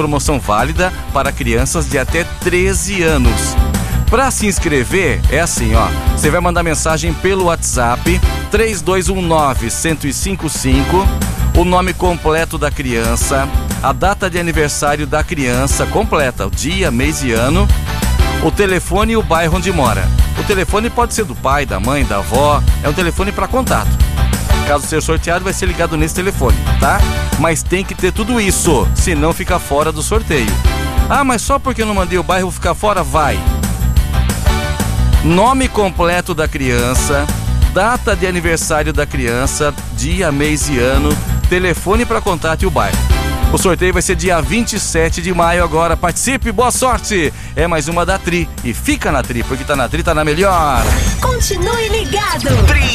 promoção válida para crianças de até 13 anos. Para se inscrever, é assim, ó. Você vai mandar mensagem pelo WhatsApp 3219-1055, o nome completo da criança, a data de aniversário da criança completa, o dia, mês e ano, o telefone e o bairro onde mora. O telefone pode ser do pai, da mãe, da avó, é um telefone para contato. Caso seja sorteado, vai ser ligado nesse telefone, tá? Mas tem que ter tudo isso, senão fica fora do sorteio. Ah, mas só porque eu não mandei o bairro vou ficar fora? Vai! Nome completo da criança, data de aniversário da criança, dia, mês e ano, telefone para contato e o bairro. O sorteio vai ser dia 27 de maio agora. Participe, boa sorte! É mais uma da Tri. E fica na Tri, porque tá na Tri, tá na melhor. Continue ligado.